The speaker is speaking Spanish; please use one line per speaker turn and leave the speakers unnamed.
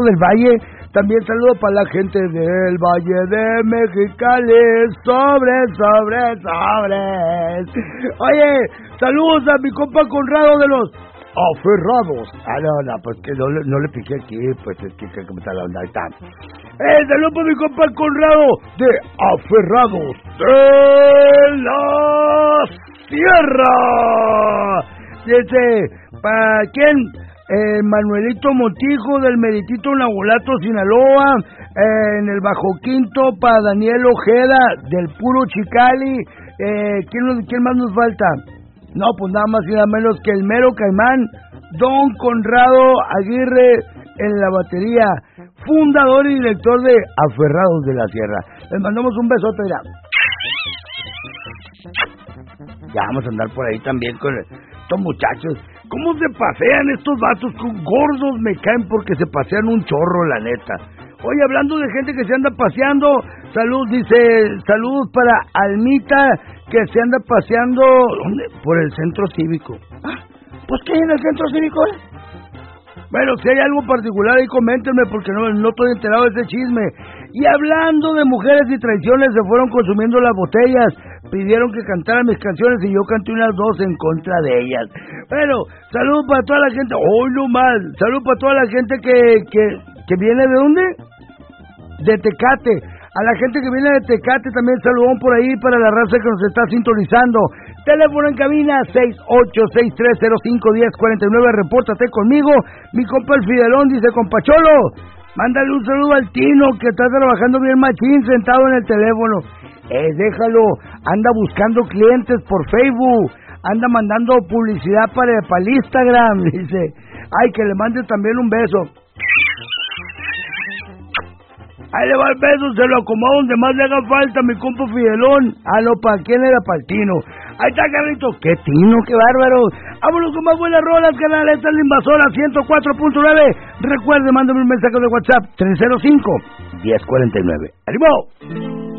del Valle. También saludo para la gente del Valle de Mexicali. Sobres. Oye, saludos a mi compa Conrado de los Aferrados. No, pues que no le piqué aquí, pues es que cómo está la onda, ahí está. Saludos para mi compa Conrado de Aferrados de la Sierra. Dice, ¿para quién? Manuelito Montijo del Meritito Nabolato, Sinaloa. En el Bajo Quinto para Daniel Ojeda del Puro Chicali. ¿Quién más nos falta? No, pues nada más y nada menos que el mero Caimán, Don Conrado Aguirre en la batería, fundador y director de Aferrados de la Sierra. Les mandamos un besote, ya vamos a andar por ahí también con estos muchachos. ¿Cómo se pasean estos vatos? Con gordos me caen porque se pasean un chorro, la neta. Oye, hablando de gente que se anda paseando, saludos para Almita, que se anda paseando, ¿dónde? Por el centro cívico. Pues ¿qué hay en el centro cívico? Bueno, si hay algo particular ahí coméntenme porque no estoy enterado de ese chisme. Y hablando de mujeres y traiciones, se fueron consumiendo las botellas, pidieron que cantara mis canciones y yo canté unas 2 en contra de ellas. Bueno, saludos para toda la gente, hoy no más, saludos para toda la gente que viene de ¿dónde? De Tecate. A la gente que viene de Tecate también saludón por ahí para la raza que nos está sintonizando. Teléfono en cabina 6863051049. Repórtate conmigo. Mi compa el Fidelón dice, compa Cholo, mándale un saludo al Tino que está trabajando bien machín sentado en el teléfono. Déjalo, anda buscando clientes por Facebook, anda mandando publicidad para el Instagram, dice. Ay, que le mande también un beso. Ahí le va el beso, se lo acomodo donde más le haga falta, mi compa Fidelón. No, ¿para quién era? Para el Tino. Ahí está, Carlito. ¡Qué Tino, qué bárbaro! Vámonos con más buenas rolas, canal. Esta es la Invasora 104.9. Recuerde, mándame un mensaje de WhatsApp 305-1049. ¡Ánimo!